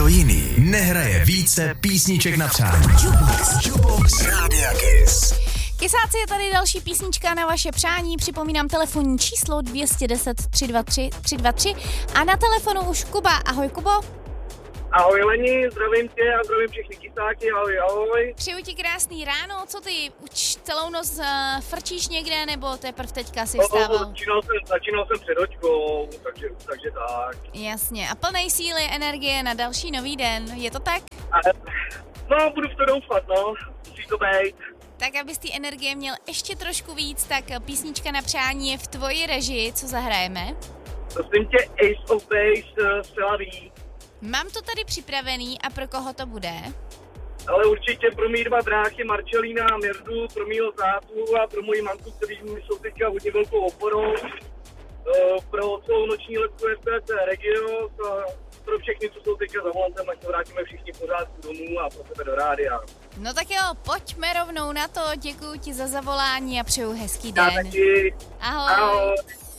Nikdo jiný nehraje více písniček na přání. Jukebox Rádia Kiss. Kysáci, je tady další písnička na vaše přání. Připomínám telefonní číslo 210 323 323 a na telefonu už Kuba. Ahoj, Kubo. Ahoj Leni, zdravím tě a zdravím všechny kysáky, ahoj. Přeju ti krásný ráno, co ty, už celou noc frčíš někde, nebo teprve teďka si vstával? Začínal jsem před očkou, takže tak. Jasně, a plnej síly, energie na další nový den, je to tak? No, budu v to doufat, no, musí to být. Tak abys té energie měl ještě trošku víc, tak písnička na přání je v tvoji režii, co zahrajeme? Prosím tě, Ace of Base, zcela ví. Mám to tady připravený a pro koho to bude? Ale určitě pro mý dva bráchy, Marcelína a Mirdu, pro mýho tátu a pro moji mamku, kteří mi jsou teďka hodně velkou oporou, pro celou noční letku STC Regios a pro všechny, co jsou teďka za volantem, ať se vrátíme všichni pořádku domů a pro sebe do rádia. No tak jo, pojďme rovnou na to, děkuji ti za zavolání a přeju hezký den. Já taky. Ahoj. Ahoj.